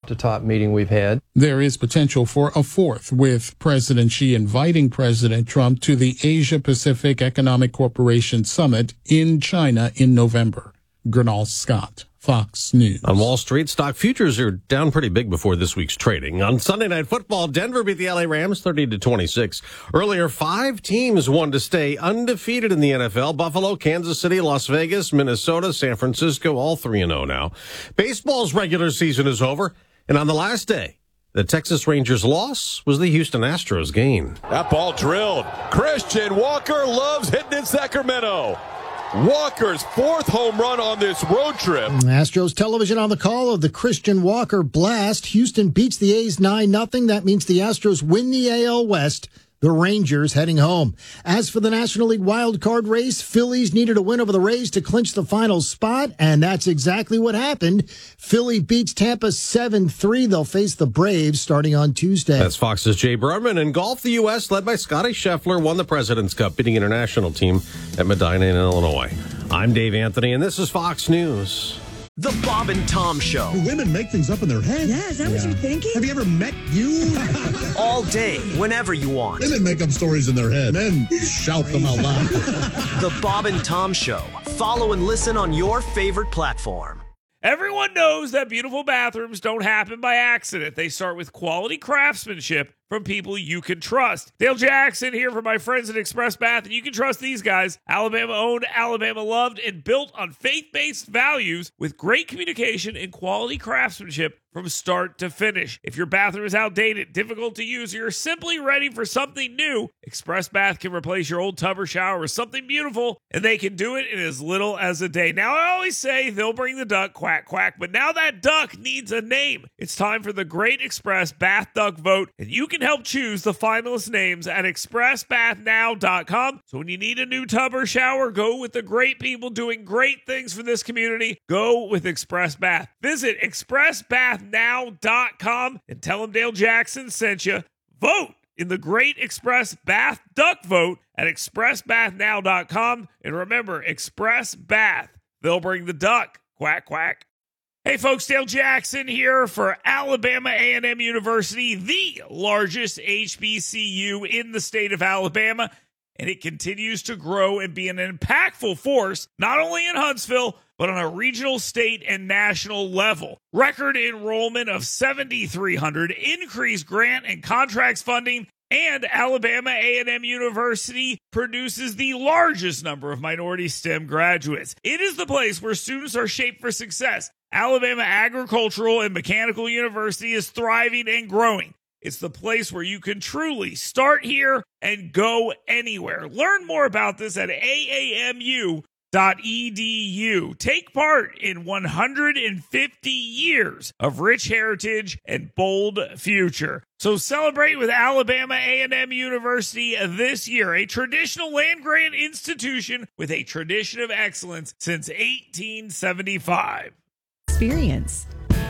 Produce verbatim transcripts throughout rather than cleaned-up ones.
top-to-top meeting we've had. There is potential for a fourth, with President Xi inviting President Trump to the Asia-Pacific Economic Cooperation Summit in China in November. Gernal Scott, Fox News. On Wall Street, stock futures are down pretty big before this week's trading. On Sunday Night Football, Denver beat the L A Rams thirty to twenty-six. Earlier, five teams won to stay undefeated in the N F L. Buffalo, Kansas City, Las Vegas, Minnesota, San Francisco, all three and oh now. Baseball's regular season is over, and on the last day, the Texas Rangers' loss was the Houston Astros' gain. That ball drilled. Christian Walker loves hitting in Sacramento. Walker's fourth home run on this road trip. Astros television on the call of the Christian Walker blast. Houston beats the A's nine nothing. That means the Astros win the A L West. The Rangers heading home. As for the National League wild card race, Phillies needed a win over the Rays to clinch the final spot, and that's exactly what happened. Philly beats Tampa seven three. They'll face the Braves starting on Tuesday. That's Fox's Jay Berman. In golf, the U S, led by Scotty Scheffler, won the President's Cup, beating international team at Medina in Illinois. I'm Dave Anthony, and this is Fox News. The Bob and Tom Show. Do women make things up in their head? Yeah, is that yeah. what you're thinking? Have you ever met you? All day, whenever you want. Women make up stories in their head. Men shout them out loud. The Bob and Tom Show. Follow and listen on your favorite platform. Everyone knows that beautiful bathrooms don't happen by accident. They start with quality craftsmanship from people you can trust. Dale Jackson here for my friends at Express Bath, and you can trust these guys. Alabama owned, Alabama loved, and built on faith-based values with great communication and quality craftsmanship from start to finish. If your bathroom is outdated, difficult to use, or you're simply ready for something new, Express Bath can replace your old tub or shower with something beautiful, and they can do it in as little as a day. Now, I always say they'll bring the duck, quack, quack, but now that duck needs a name. It's time for the Great Express Bath Duck Vote, and you can help choose the finalist names at express bath now dot com. So when you need a new tub or shower, go with the great people doing great things for this community. Go with Express Bath. Visit express bath now dot com and tell them Dale Jackson sent you. Vote in the Great Express Bath Duck Vote at express bath now dot com. And remember, Express Bath, they'll bring the duck. Quack, quack. Hey folks, Dale Jackson here for Alabama A and M University, the largest H B C U in the state of Alabama, and it continues to grow and be an impactful force, not only in Huntsville, but on a regional, state, and national level. Record enrollment of seven thousand three hundred, increased grant and contracts funding, and Alabama A and M University produces the largest number of minority STEM graduates. It is the place where students are shaped for success. Alabama Agricultural and Mechanical University is thriving and growing. It's the place where you can truly start here and go anywhere. Learn more about this at A A M U dot E D U. Take part in one hundred fifty years of rich heritage and bold future. So celebrate with Alabama A and M University this year, a traditional land-grant institution with a tradition of excellence since eighteen seventy-five. Experience.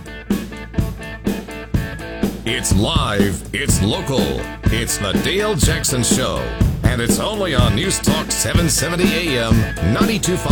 It's live, it's local, it's the Dale Jackson Show, and it's only on News Talk seven seventy A M ninety-two point five.